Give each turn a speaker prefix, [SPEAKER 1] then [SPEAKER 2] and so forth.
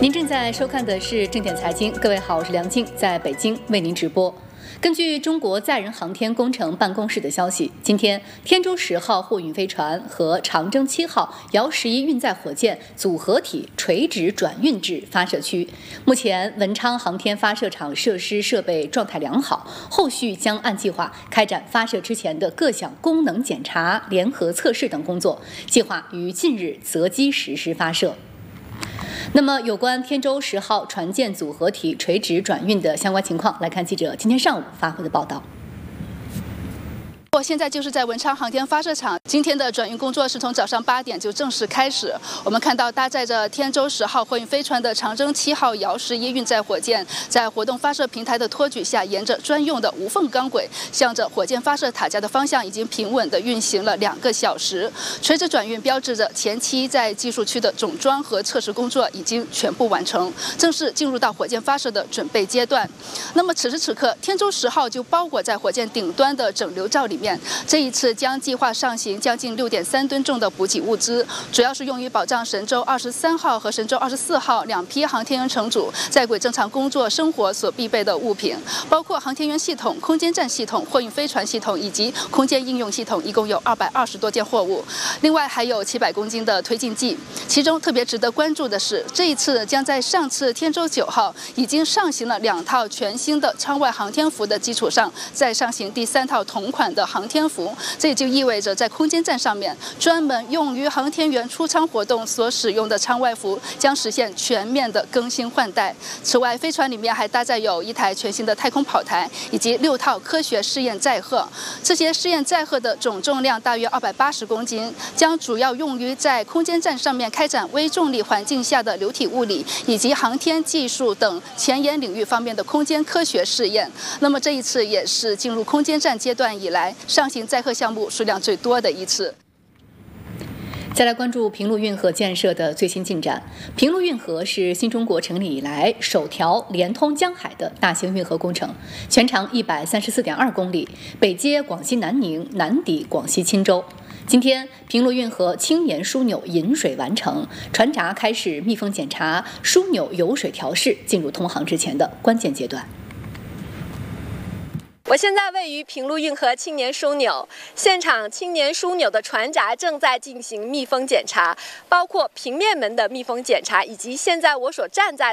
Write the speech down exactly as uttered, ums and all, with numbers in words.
[SPEAKER 1] 您正在收看的是正点财经，各位好，我是梁静，在北京为您直播。根据中国载人航天工程办公室的消息，今天天舟十号货运飞船和长征七号遥十一运载火箭组合体垂直转运至发射区。目前，文昌航天发射场设施设备状态良好，后续将按计划开展发射之前的各项功能检查、联合测试等工作，计划于近日择机实施发射。那么，有关天舟十号船舰组合体垂直转运的相关情况，来看记者今天上午发回的报道。
[SPEAKER 2] 我现在就是在文昌航天发射场，今天的转运工作是从早上八点就正式开始。我们看到搭载着天舟十号货运飞船的长征七号遥十一运载火箭，在活动发射平台的托举下，沿着专用的无缝钢轨，向着火箭发射塔架的方向，已经平稳地运行了两个小时。垂直转运标志着前期在技术区的总装和测试工作已经全部完成，正式进入到火箭发射的准备阶段。那么此时此刻，天舟十号就包裹在火箭顶端的整流罩里面。这一次将计划上行将近六点三吨重的补给物资，主要是用于保障神舟二十三号和神舟二十四号两批航天员乘组在轨正常工作生活所必备的物品，包括航天员系统、空间站系统、货运飞船系统以及空间应用系统，一共有二百二十多件货物。另外还有七百公斤的推进剂。其中特别值得关注的是，这一次将在上次天舟九号已经上行了两套全新的舱外航天服的基础上，再上行第三套同款的航天服，这也就意味着在空间站上面，专门用于航天员出舱活动所使用的舱外服将实现全面的更新换代。此外，飞船里面还搭载有一台全新的太空跑台以及六套科学试验载荷。这些试验载荷的总重量大约二百八十公斤，将主要用于在空间站上面开展微重力环境下的流体物理以及航天技术等前沿领域方面的空间科学试验。那么这一次也是进入空间站阶段以来上行载荷项目数量最多的一次。
[SPEAKER 1] 再来关注平陆运河建设的最新进展。平陆运河是新中国成立以来首条连通江海的大型运河工程，全长一百三十四点二公里，北接广西南宁，南抵广西钦州。今天，平陆运河轻沿枢纽引水完成，船闸开始密封检查，枢纽油水调试进入通航之前的关键阶段。
[SPEAKER 3] 我现在位于平陆运河青年枢纽，现场青年枢纽的船闸正在进行密封检查，包括平面门的密封检查，以及现在我所站在